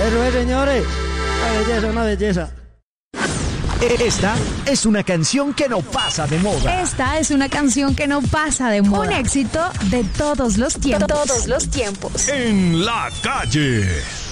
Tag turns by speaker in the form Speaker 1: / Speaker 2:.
Speaker 1: Eso es, señores. Una belleza.
Speaker 2: Esta es una canción que no pasa de moda.
Speaker 3: Esta es una canción que no pasa de moda. Un éxito de todos los tiempos.
Speaker 4: Todos los tiempos.
Speaker 2: En la calle.